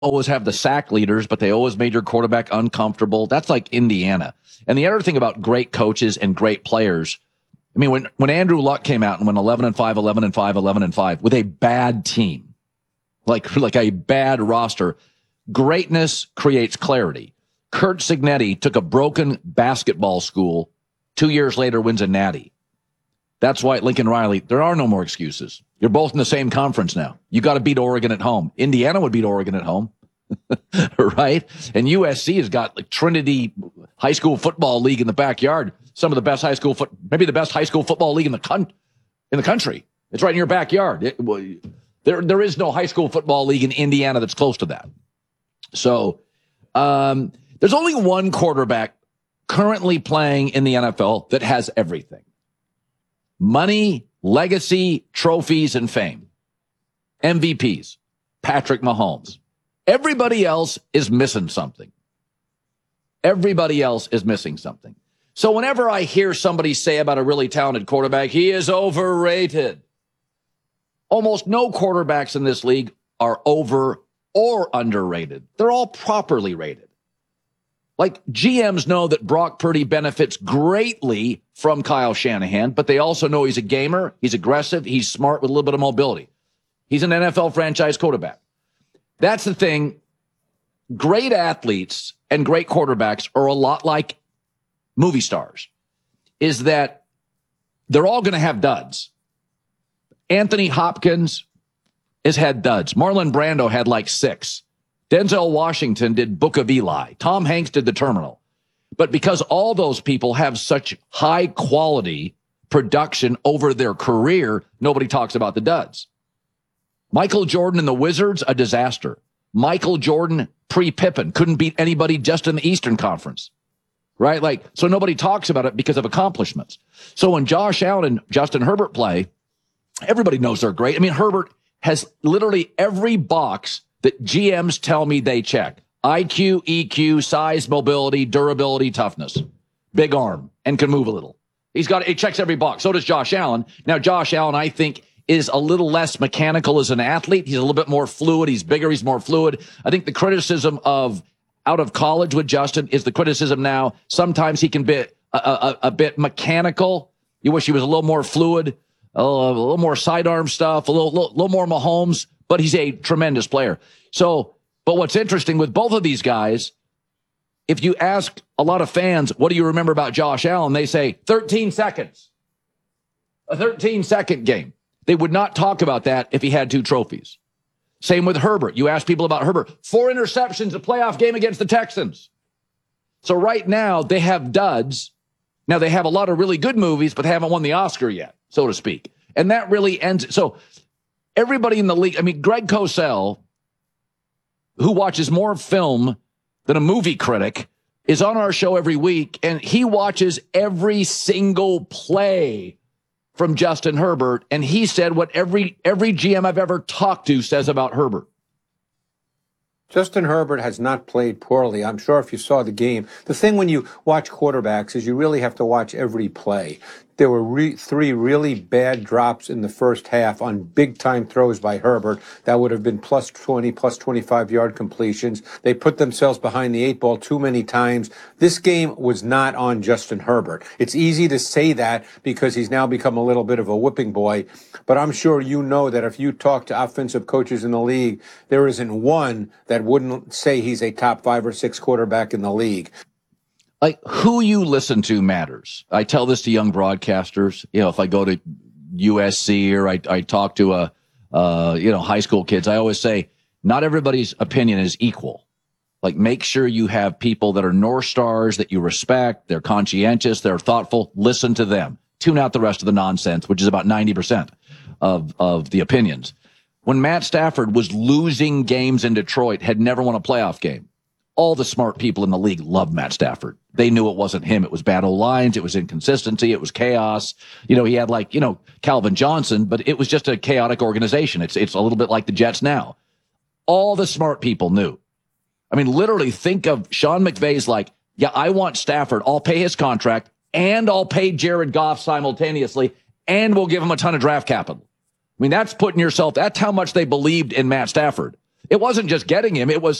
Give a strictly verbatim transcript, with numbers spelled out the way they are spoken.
always have the sack leaders, but they always made your quarterback uncomfortable. That's like Indiana. And the other thing about great coaches and great players, I mean, when, when Andrew Luck came out and went eleven and five, eleven and five, eleven and five with a bad team, like, like a bad roster, greatness creates clarity. Kurt Signetti took a broken basketball school, two years later wins a natty. That's why at Lincoln Riley, there are no more excuses. You're both in the same conference now. You got to beat Oregon at home. Indiana would beat Oregon at home, right? And U S C has got like Trinity High School Football League in the backyard. Some of the best high school foot, maybe the best high school football league in the con- in the country. It's right in your backyard. It, well, there, there is no high school football league in Indiana that's close to that. So um, there's only one quarterback currently playing in the N F L that has everything. Money, legacy, trophies, and fame. M V Ps. Patrick Mahomes. Everybody else is missing something. Everybody else is missing something. So whenever I hear somebody say about a really talented quarterback, he is overrated. Almost no quarterbacks in this league are over or underrated. They're all properly rated. Like, G Ms know that Brock Purdy benefits greatly from Kyle Shanahan, but they also know he's a gamer, he's aggressive, he's smart with a little bit of mobility. He's an N F L franchise quarterback. That's the thing. Great athletes and great quarterbacks are a lot like movie stars, is that they're all going to have duds. Anthony Hopkins has had duds. Marlon Brando had like six. Denzel Washington did Book of Eli. Tom Hanks did The Terminal. But because all those people have such high quality production over their career, nobody talks about the duds. Michael Jordan and the Wizards, a disaster. Michael Jordan pre-Pippen couldn't beat anybody just in the Eastern Conference. Right? Like, so nobody talks about it because of accomplishments. So when Josh Allen and Justin Herbert play, everybody knows they're great. I mean, Herbert has literally every box that G Ms tell me they check. I Q, E Q, size, mobility, durability, toughness, big arm, and can move a little. He's got, it checks every box. So does Josh Allen. Now, Josh Allen, I think, is a little less mechanical as an athlete. He's a little bit more fluid. He's bigger. He's more fluid. I think the criticism of out of college with Justin is the criticism now. Sometimes he can be a, a, a bit mechanical. You wish he was a little more fluid, a little, a little more sidearm stuff, a little, little, little more Mahomes, but he's a tremendous player. So, but what's interesting with both of these guys, if you ask a lot of fans, what do you remember about Josh Allen? They say thirteen seconds, a thirteen second game. They would not talk about that if he had two trophies. Same with Herbert. You ask people about Herbert, four interceptions, a playoff game against the Texans. So right now they have duds. Now they have a lot of really good movies, but they haven't won the Oscar yet, so to speak. And that really ends. So everybody in the league, I mean, Greg Cosell, who watches more film than a movie critic, is on our show every week, and he watches every single play from Justin Herbert, and he said what every every G M I've ever talked to says about Herbert. Justin Herbert has not played poorly. I'm sure if you saw the game, the thing when you watch quarterbacks is you really have to watch every play. There were re- three really bad drops in the first half on big-time throws by Herbert. That would have been plus twenty, plus twenty-five-yard completions. They put themselves behind the eight ball too many times. This game was not on Justin Herbert. It's easy to say that because he's now become a little bit of a whipping boy. But I'm sure you know that if you talk to offensive coaches in the league, there isn't one that wouldn't say he's a top five or six quarterback in the league. Like, who you listen to matters. I tell this to young broadcasters. You know, if I go to U S C or I, I talk to a, uh, you know, high school kids, I always say, not everybody's opinion is equal. Like, make sure you have people that are North Stars that you respect. They're conscientious. They're thoughtful. Listen to them. Tune out the rest of the nonsense, which is about ninety percent of, of the opinions. When Matt Stafford was losing games in Detroit, had never won a playoff game, all the smart people in the league loved Matt Stafford. They knew it wasn't him. It was bad O-lines. It was inconsistency. It was chaos. You know, he had like, you know, Calvin Johnson, but it was just a chaotic organization. It's, it's a little bit like the Jets now. All the smart people knew. I mean, literally think of Sean McVay's like, yeah, I want Stafford. I'll pay his contract and I'll pay Jared Goff simultaneously and we'll give him a ton of draft capital. I mean, that's putting yourself, that's how much they believed in Matt Stafford. It wasn't just getting him. It was